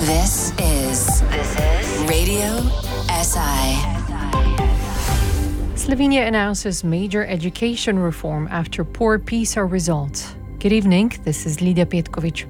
This is Radio SI. Slovenia announces major education reform after poor PISA results. Good evening, this is Lidia Petkovic.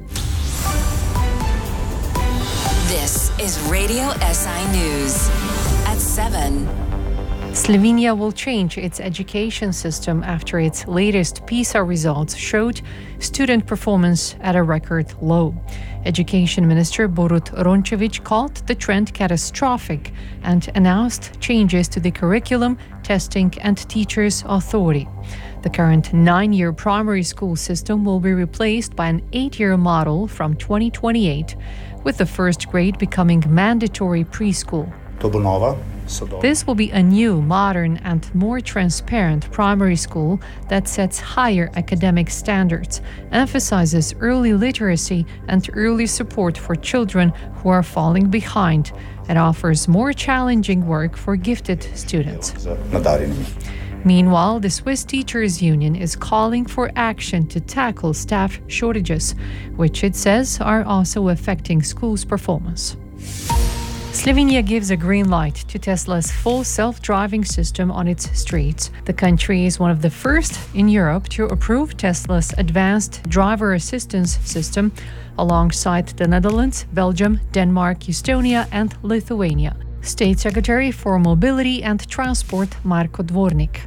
This is Radio SI News at 7. Slovenia will change its education system after its latest PISA results showed student performance at a record low. Education Minister Borut Rončević called the trend catastrophic and announced changes to the curriculum, testing and teachers' authority. The current 9-year primary school system will be replaced by an 8-year model from 2028, with the first grade becoming mandatory preschool. This will be a new, modern and more transparent primary school that sets higher academic standards, emphasizes early literacy and early support for children who are falling behind, and offers more challenging work for gifted students. Meanwhile, the Swiss Teachers Union is calling for action to tackle staff shortages, which it says are also affecting schools' performance. Slovenia gives a green light to Tesla's full self-driving system on its streets. The country is one of the first in Europe to approve Tesla's advanced driver assistance system alongside the Netherlands, Belgium, Denmark, Estonia and Lithuania. State Secretary for Mobility and Transport Marko Dvornik.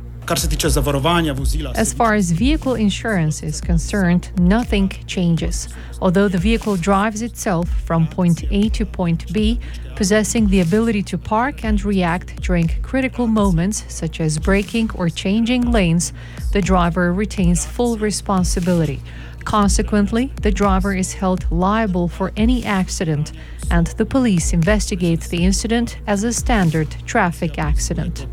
As far as vehicle insurance is concerned, nothing changes. Although the vehicle drives itself from point A to point B, possessing the ability to park and react during critical moments such as braking or changing lanes, the driver retains full responsibility. Consequently, the driver is held liable for any accident, and the police investigate the incident as a standard traffic accident.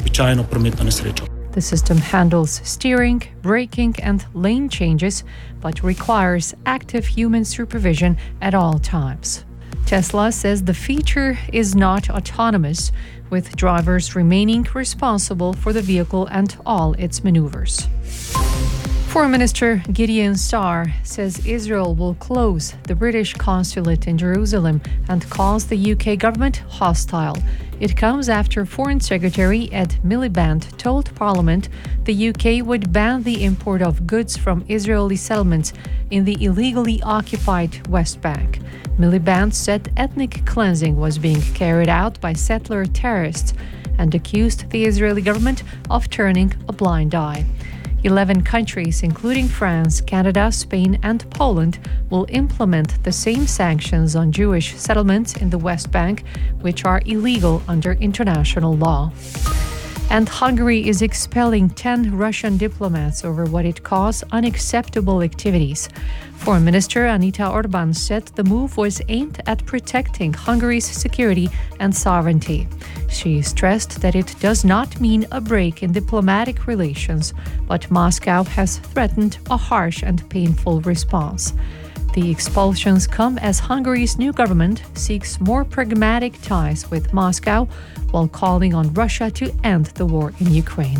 The system handles steering, braking and lane changes, but requires active human supervision at all times. Tesla says the feature is not autonomous, with drivers remaining responsible for the vehicle and all its maneuvers. Foreign Minister Gideon Saar says Israel will close the British consulate in Jerusalem and calls the UK government hostile. It comes after Foreign Secretary Ed Miliband told Parliament the UK would ban the import of goods from Israeli settlements in the illegally occupied West Bank. Miliband said ethnic cleansing was being carried out by settler terrorists and accused the Israeli government of turning a blind eye. 11 countries, including France, Canada, Spain and Poland, will implement the same sanctions on Jewish settlements in the West Bank, which are illegal under international law. And Hungary is expelling 10 Russian diplomats over what it calls unacceptable activities. Foreign Minister Anita Orban said the move was aimed at protecting Hungary's security and sovereignty. She stressed that it does not mean a break in diplomatic relations, but Moscow has threatened a harsh and painful response. The expulsions come as Hungary's new government seeks more pragmatic ties with Moscow while calling on Russia to end the war in Ukraine.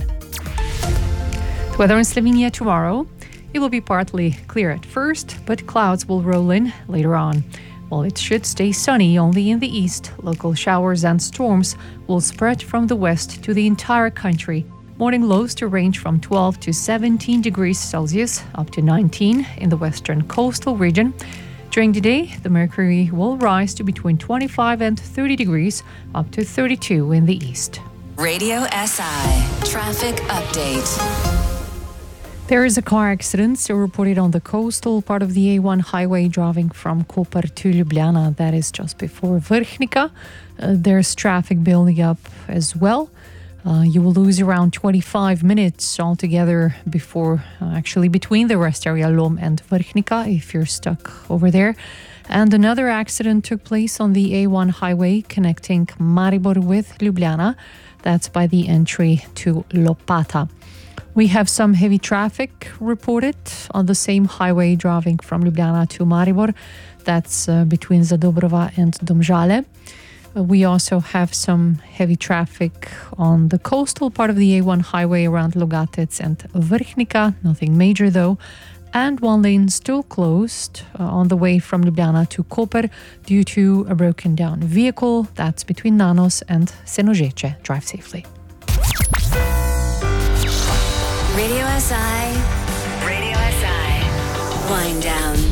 The weather in Slovenia tomorrow. It will be partly clear at first, but clouds will roll in later on. While it should stay sunny only in the east, local showers and storms will spread from the west to the entire country. Morning lows to range from 12 to 17 degrees Celsius, up to 19 in the western coastal region. During the day, the mercury will rise to between 25 and 30 degrees, up to 32 in the east. Radio SI Traffic Update. There is a car accident still reported on the coastal part of the A1 highway driving from Koper to Ljubljana. That is just before Vrhnika. There's traffic building up as well. You will lose around 25 minutes altogether between the rest area Lom and Vrhnika if you're stuck over there. And another accident took place on the A1 highway connecting Maribor with Ljubljana. That's by the entry to Lopata. We have some heavy traffic reported on the same highway driving from Ljubljana to Maribor. That's between Zadobrova and Domžale. We also have some heavy traffic on the coastal part of the A1 highway around Logatec and Vrhnika. Nothing major though. and one lane still closed on the way from Ljubljana to Koper due to a broken down vehicle. That's between Nanos and Senožeče. Drive safely. Radio SI. Radio SI. Wind down.